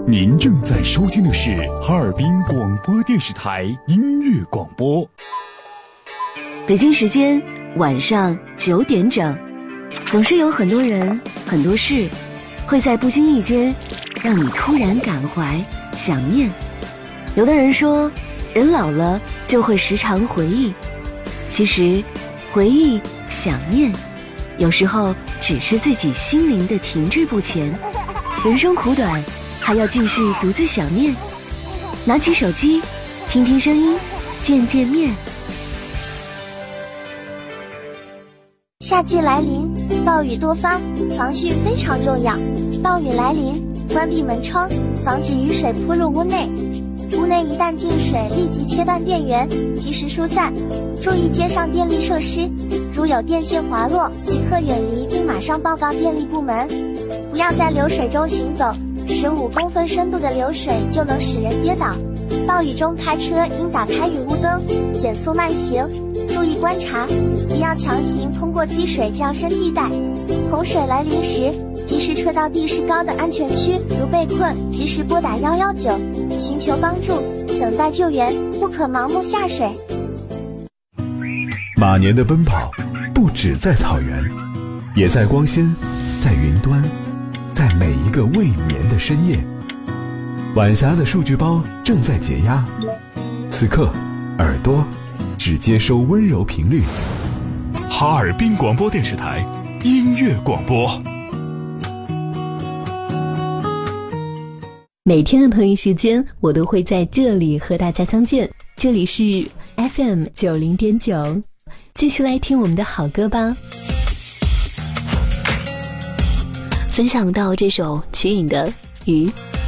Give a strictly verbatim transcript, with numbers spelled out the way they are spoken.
您正在收听的是哈尔滨广播电视台音乐广播。 北京时间晚上九点整，总是有很多人、很多事，会在不经意间让你突然感怀、想念。有的人说，人老了就会时常回忆，其实回忆、想念，有时候只是自己心灵的停滞不前。人生苦短，还要继续独自想念。拿起手机，听听声音，见见面。 夏季来临，暴雨多发，防汛非常重要。暴雨来临，关闭门窗，防止雨水扑入屋内。屋内一旦进水，立即切断电源，及时疏散。注意街上电力设施，如有电线滑落，即刻远离并马上报告电力部门。不要在流水中行走，十五公分深度的流水就能使人跌倒。暴雨中开车应打开雨雾灯，减速慢行，注意观察，不要强行通过积水较深地带。洪水来临时，及时撤到地势高的安全区，如被困，及时拨打一一九，寻求帮助，等待救援，不可盲目下水。 马年的奔跑，不只在草原，也在光纤，在云端，在每一个未眠的深夜。晚霞的数据包正在解压，此刻耳朵只接收温柔频率。哈尔滨广播电视台音乐广播。 每天的同一时间，我都会在这里和大家相见。这里是 F M 九零点九，继续来听我们的好歌吧。分享到这首瞿颖的《鱼》。